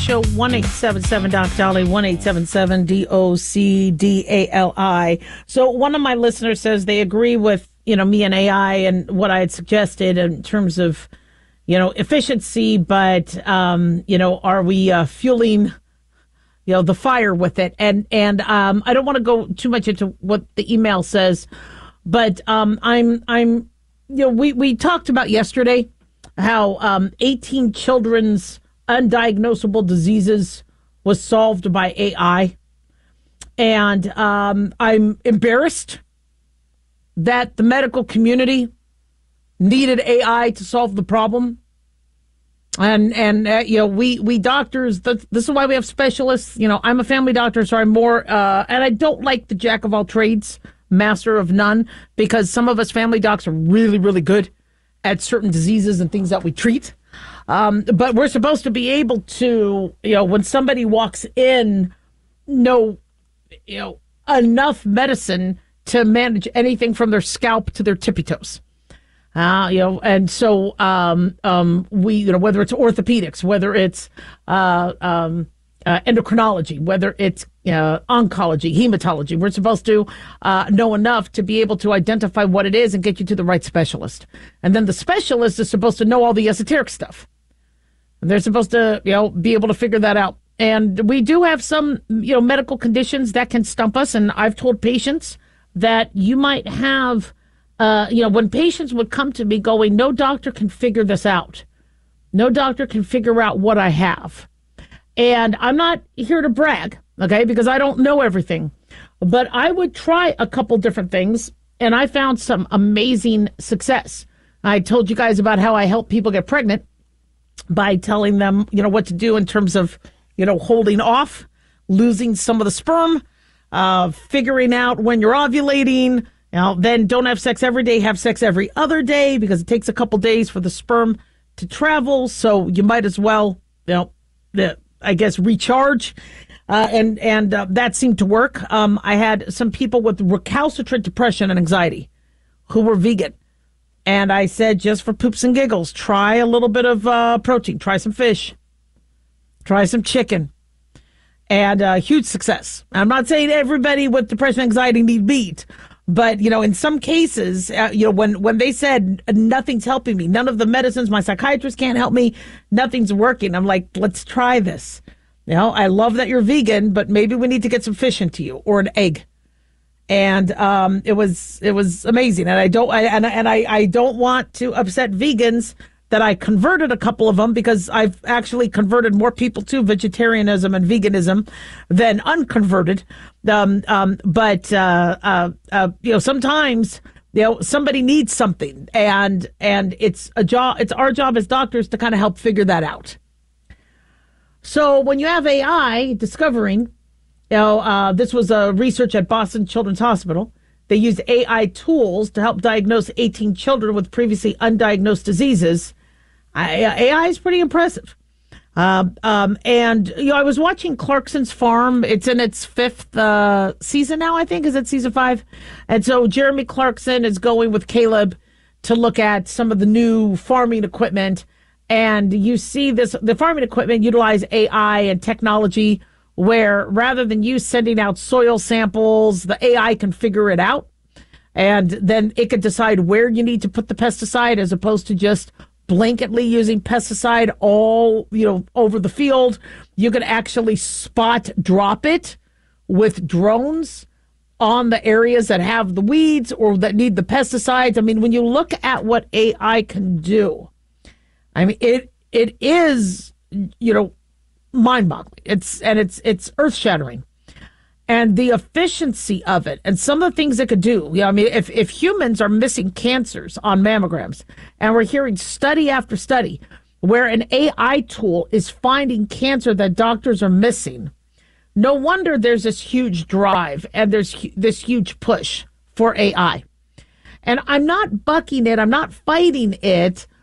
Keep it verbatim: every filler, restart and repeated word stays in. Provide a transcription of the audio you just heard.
show, one eight seven seven Doc Dolly, one eight seven seven D O C D A L I. So one of my listeners says they agree with, you know, me and A I and what I had suggested in terms of, you know, efficiency, but, um, you know, are we uh, fueling, you know, the fire with it? And, and um, I don't want to go too much into what the email says, but um, I'm, I'm, you know, we, we talked about yesterday how um, eighteen children's undiagnosable diseases was solved by A I. And um, I'm embarrassed that the medical community needed A I to solve the problem. And, and uh, you know, we, we doctors, th- this is why we have specialists. You know, I'm a family doctor, so I'm more, uh, and I don't like the jack of all trades, master of none, because some of us family docs are really, really good at certain diseases and things that we treat. Um, but we're supposed to be able to, you know, when somebody walks in, know, you know, enough medicine to manage anything from their scalp to their tippy toes. Uh, you know, and so um, um, we, you know, whether it's orthopedics, whether it's uh, um, uh, endocrinology, whether it's uh, oncology, hematology, we're supposed to uh, know enough to be able to identify what it is and get you to the right specialist. And then the specialist is supposed to know all the esoteric stuff. And they're supposed to, you know, be able to figure that out. And we do have some, you know, medical conditions that can stump us. And I've told patients that you might have, uh, you know, when patients would come to me going, no doctor can figure this out. No doctor can figure out what I have. And I'm not here to brag, okay, because I don't know everything. But I would try a couple different things, and I found some amazing success. I told you guys about how I help people get pregnant by telling them, you know, what to do in terms of, you know, holding off, losing some of the sperm, uh, figuring out when you're ovulating. You know, then don't have sex every day, have sex every other day, because it takes a couple days for the sperm to travel. So you might as well, you know, the, I guess, recharge. Uh, and and uh, that seemed to work. Um, I had some people with recalcitrant depression and anxiety who were vegan. And I said, just for poops and giggles, try a little bit of uh, protein. Try some fish. Try some chicken. And uh, huge success. I'm not saying everybody with depression and anxiety need meat. But, you know, in some cases, uh, you know, when, when they said nothing's helping me, none of the medicines, my psychiatrist can't help me, nothing's working. I'm like, let's try this. You know, I love that you're vegan, but maybe we need to get some fish into you or an egg. And um, it was it was amazing. And I don't I, and, and I, I don't want to upset vegans that I converted a couple of them, because I've actually converted more people to vegetarianism and veganism than unconverted. Um, um, but, uh, uh, uh, you know, sometimes, you know, somebody needs something, and and it's a job. It's our job as doctors to kind of help figure that out. So when you have A I discovering, you know, uh, this was a research at Boston Children's Hospital. They used A I tools to help diagnose eighteen children with previously undiagnosed diseases. I, uh, A I is pretty impressive. Uh, um, and, you know, I was watching Clarkson's Farm. It's in its fifth uh, season now, I think. Is it season five? And so Jeremy Clarkson is going with Caleb to look at some of the new farming equipment. And you see this, the farming equipment utilize A I and technology, where rather than you sending out soil samples, the A I can figure it out. And then it could decide where you need to put the pesticide, as opposed to just blanketly using pesticide all, you know, over the field. You could actually spot drop it with drones on the areas that have the weeds or that need the pesticides. I mean, when you look at what A I can do, I mean, it it is, you know, mind-boggling. It's and it's it's earth-shattering. And the efficiency of it, and some of the things it could do. You know, I mean, if, if humans are missing cancers on mammograms, and we're hearing study after study where an A I tool is finding cancer that doctors are missing, no wonder there's this huge drive and there's hu- this huge push for A I. And I'm not bucking it, I'm not fighting it,